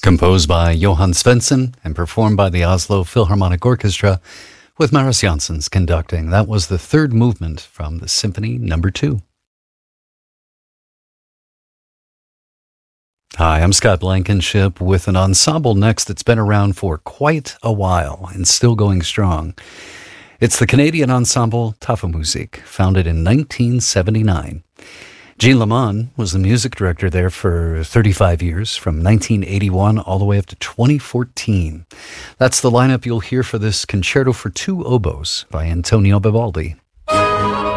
Composed by Johann Svensson and performed by the Oslo Philharmonic Orchestra with Maris Janssens conducting. That was the third movement from the Symphony No. 2. Hi, I'm Scott Blankenship with an ensemble next that's been around for quite a while and still going strong. It's the Canadian ensemble Tafelmusik, founded in 1979. Gene Lamond was the music director there for 35 years, from 1981 all the way up to 2014. That's the lineup you'll hear for this Concerto for Two Oboes by Antonio Vivaldi.